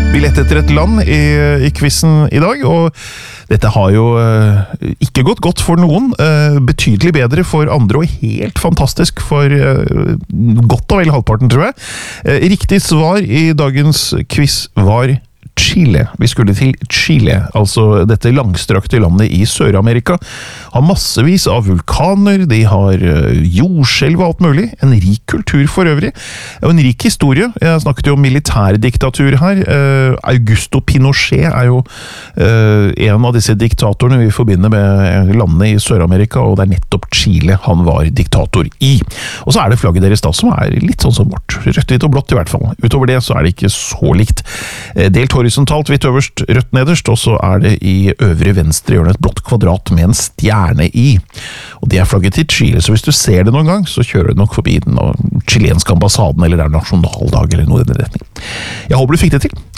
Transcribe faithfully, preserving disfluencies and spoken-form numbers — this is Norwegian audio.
Vi lette etter et land i, i quizen i dag, og dette har jo uh, ikke gått godt for noen, uh, betydelig bedre for andre, og helt fantastisk for uh, godt og vel halvparten, tror jeg. Uh, riktig svar i dagens quiz var Chile. Vi skulle til Chile, altså dette langstrakte landet i Sør-Amerika. Har massevis av vulkaner, de har jordskjelv og alt mulig, en rik kultur for øvrig, og en rik historie. Jeg snakket jo om militærdiktatur her. Augusto Pinochet er jo en av disse diktatorene vi forbinder med landet i Sør-Amerika, og det er nettopp Chile han var diktator i. Og så er det flagget deres da, som er litt sånn som vårt. Rødt, hvitt og blått i hvert fall. Utover det så er det ikke så likt. Delt horisontalt, hvitt øverst, rødt nederst, og så er det i øvre venstre hjørne et blått kvadrat med en stjerne i. Og det er flagget til Chile, så hvis du ser det noen gang, så kjører du nok forbi den chilenske ambassaden, eller det er nasjonaldag, eller noe i den retning. Jeg håper du fikk det til.